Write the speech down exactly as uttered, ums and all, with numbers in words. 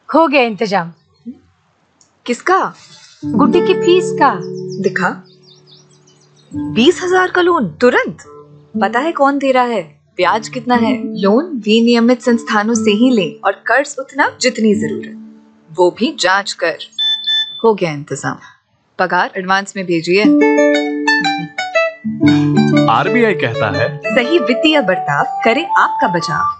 हो गया इंतजाम। किसका? गुड्डी की फीस का। दिखा। बीस हजार का लोन तुरंत। पता है कौन दे रहा है, ब्याज कितना है? लोन विनियमित संस्थानों से ही ले और कर्ज उतना जितनी जरूरत, वो भी जांच कर। हो गया इंतजाम। पगार एडवांस में भेजिए। आरबीआई कहता है, सही वित्तीय बर्ताव करे आपका बचाव।